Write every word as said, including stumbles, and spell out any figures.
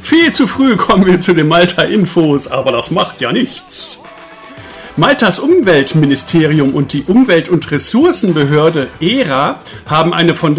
Viel zu früh kommen wir zu den Malta-Infos, aber das macht ja nichts. Maltas Umweltministerium und die Umwelt- und Ressourcenbehörde E R A haben eine von